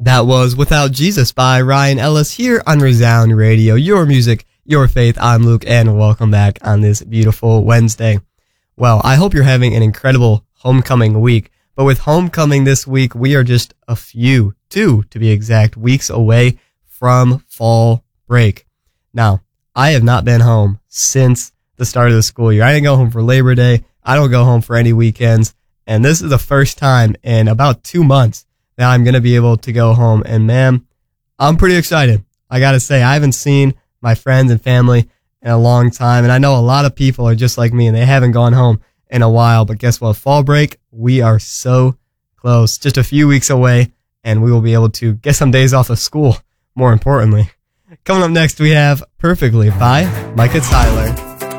That was Without Jesus by Ryan Ellis here on Resound Radio. Your music, your faith. I'm Luke, and welcome back on this beautiful Wednesday. Well, I hope you're having an incredible homecoming week. But with homecoming this week, we are just two to be exact, weeks away from fall break. Now, I have not been home since the start of the school year. I didn't go home for Labor Day. I don't go home for any weekends. And this is the first time in about 2 months that I'm going to be able to go home. And man, I'm pretty excited. I got to say, I haven't seen my friends and family in a long time. And I know a lot of people are just like me and they haven't gone home in a while. But guess what? Fall break, we are so close. Just a few weeks away, and we will be able to get some days off of school, more importantly. Coming up next, we have Perfectly by Micah Tyler.